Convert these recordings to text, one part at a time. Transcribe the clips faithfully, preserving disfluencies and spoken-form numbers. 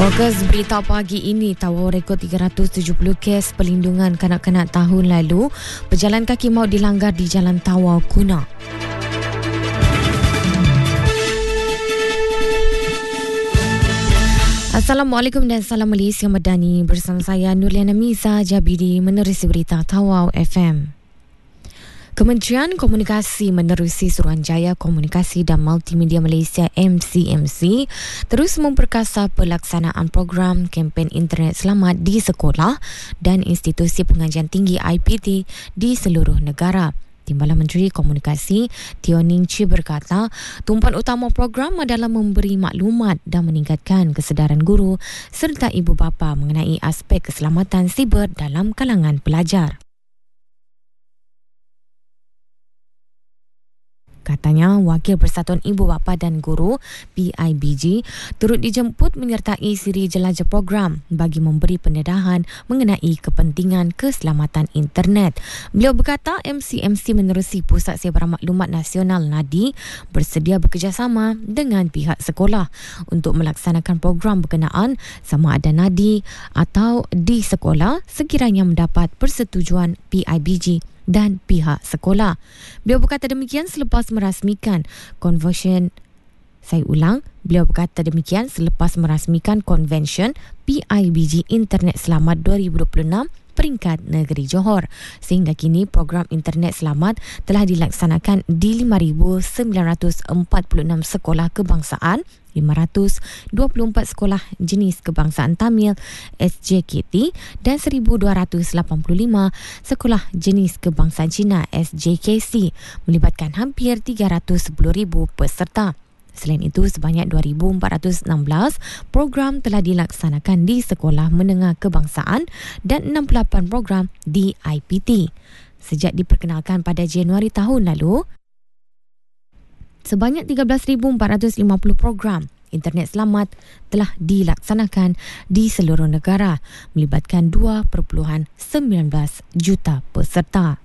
Fokus berita pagi ini, Tawau rekod tiga ratus tujuh puluh kes perlindungan kanak-kanak tahun lalu. Pejalan kaki maut dilanggar di Jalan Tawau Kuna. Assalamualaikum dan salam Malaysia Madani. Bersama saya Nurliana Miza Jabidi menerusi berita Tawau F M. Kementerian Komunikasi menerusi Suruhanjaya Komunikasi dan Multimedia Malaysia M C M C terus memperkasa pelaksanaan program kempen internet selamat di sekolah dan institusi pengajian tinggi I P T di seluruh negara. Timbalan Menteri Komunikasi Teo Ning Chee berkata, tumpuan utama program adalah memberi maklumat dan meningkatkan kesedaran guru serta ibu bapa mengenai aspek keselamatan siber dalam kalangan pelajar. Katanya, Wakil Persatuan Ibu Bapa dan Guru P I B G turut dijemput menyertai siri jelajah program bagi memberi pendedahan mengenai kepentingan keselamatan internet. Beliau berkata M C M C menerusi Pusat Sebarang Maklumat Nasional N A D I bersedia bekerjasama dengan pihak sekolah untuk melaksanakan program berkenaan sama ada N A D I atau di sekolah sekiranya mendapat persetujuan P I B G dan pihak sekolah. Beliau berkata demikian selepas merasmikan conversion Saya ulang, beliau berkata demikian selepas merasmikan Convention P I B G Internet Selamat dua ribu dua puluh enam peringkat negeri Johor. Sehingga kini program internet selamat telah dilaksanakan di lima ribu sembilan ratus empat puluh enam sekolah kebangsaan, lima ratus dua puluh empat sekolah jenis kebangsaan Tamil S J K T dan seribu dua ratus lapan puluh lima sekolah jenis kebangsaan Cina S J K C, melibatkan hampir tiga ratus sepuluh ribu peserta. Selain itu, sebanyak dua ribu empat ratus enam belas program telah dilaksanakan di sekolah menengah kebangsaan dan enam puluh lapan program di I P T. Sejak diperkenalkan pada Januari tahun lalu, sebanyak tiga belas ribu empat ratus lima puluh program internet selamat telah dilaksanakan di seluruh negara, melibatkan dua perpuluhan sembilan belas juta peserta.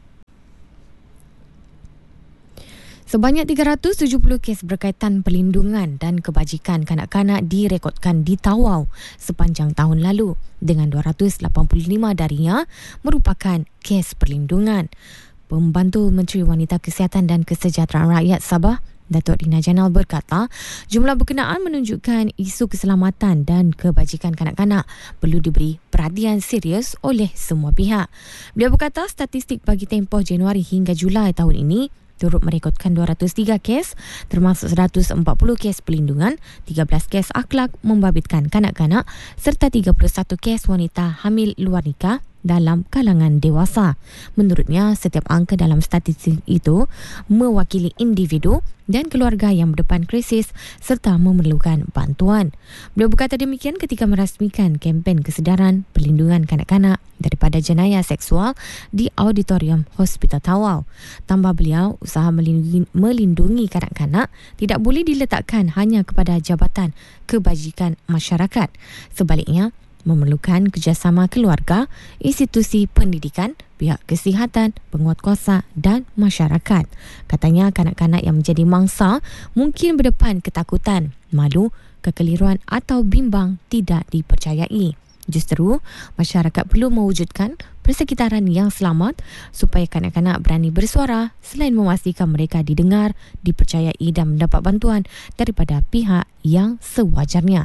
Sebanyak tiga ratus tujuh puluh kes berkaitan perlindungan dan kebajikan kanak-kanak direkodkan di Tawau sepanjang tahun lalu, dengan dua ratus lapan puluh lima darinya merupakan kes perlindungan. Pembantu Menteri Wanita Kesihatan dan Kesejahteraan Rakyat Sabah, Datuk Rina Janal berkata, jumlah berkenaan menunjukkan isu keselamatan dan kebajikan kanak-kanak perlu diberi perhatian serius oleh semua pihak. Beliau berkata statistik bagi tempoh Januari hingga Julai tahun ini turut merekodkan dua ratus tiga kes, termasuk seratus empat puluh kes perlindungan, tiga belas kes akhlak membabitkan kanak-kanak serta tiga puluh satu kes wanita hamil luar nikah dalam kalangan dewasa. Menurutnya, setiap angka dalam statistik itu mewakili individu dan keluarga yang berdepan krisis serta memerlukan bantuan. Beliau berkata demikian ketika merasmikan kempen kesedaran perlindungan kanak-kanak daripada jenayah seksual di Auditorium Hospital Tawau. Tambah beliau, usaha melindungi, melindungi kanak-kanak tidak boleh diletakkan hanya kepada Jabatan Kebajikan Masyarakat. Sebaliknya, memerlukan kerjasama keluarga, institusi pendidikan, pihak kesihatan, penguatkuasa dan masyarakat. Katanya, kanak-kanak yang menjadi mangsa mungkin berdepan ketakutan, malu, kekeliruan atau bimbang tidak dipercayai. Justru, masyarakat perlu mewujudkan persekitaran yang selamat supaya kanak-kanak berani bersuara selain memastikan mereka didengar, dipercayai dan mendapat bantuan daripada pihak yang sewajarnya.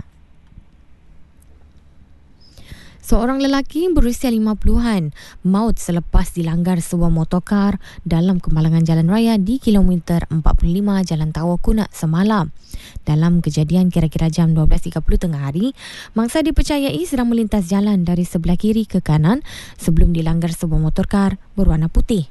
Seorang lelaki berusia lima puluhan maut selepas dilanggar sebuah motorkar dalam kemalangan jalan raya di kilometer empat puluh lima Jalan Tawau Kuna semalam. Dalam kejadian kira-kira jam dua belas tiga puluh tengah hari, mangsa dipercayai sedang melintas jalan dari sebelah kiri ke kanan sebelum dilanggar sebuah motorkar berwarna putih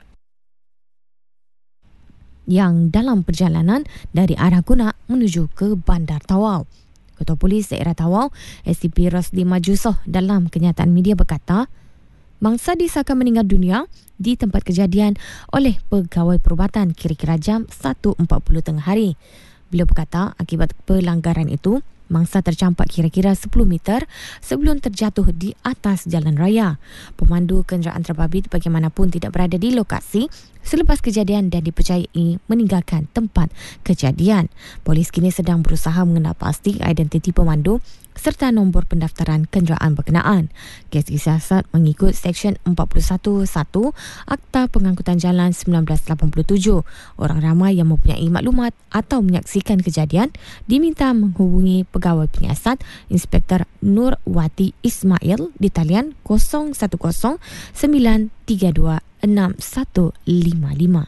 yang dalam perjalanan dari arah Kuna menuju ke Bandar Tawau. Ketua Polis Daerah Tawau, S C P Rosdi Majusoh, dalam kenyataan media berkata, mangsa disahkan meninggal dunia di tempat kejadian oleh pegawai perubatan kira-kira jam satu empat puluh tengah hari. Beliau berkata, akibat pelanggaran itu, mangsa tercampak kira-kira sepuluh meter sebelum terjatuh di atas jalan raya. Pemandu kenderaan terbabit bagaimanapun tidak berada di lokasi selepas kejadian dan dipercayai meninggalkan tempat kejadian. Polis kini sedang berusaha mengenal pasti identiti pemandu serta nombor pendaftaran kenderaan berkenaan. Kes disiasat mengikut Seksyen empat puluh satu satu Akta Pengangkutan Jalan seribu sembilan ratus lapan puluh tujuh. Orang ramai yang mempunyai maklumat atau menyaksikan kejadian diminta menghubungi Pegawai Penyiasat Inspektor Nurwati Ismail di talian kosong satu kosong sembilan tiga dua enam satu lima lima.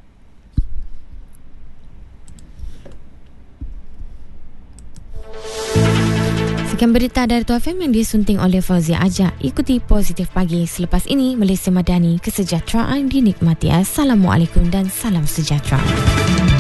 Sekian berita dari Tuah F M yang disunting oleh Fauzia Aja. Ikuti Positif Pagi. Selepas ini, Malaysia Madani, kesejahteraan dinikmati. Assalamualaikum dan salam sejahtera.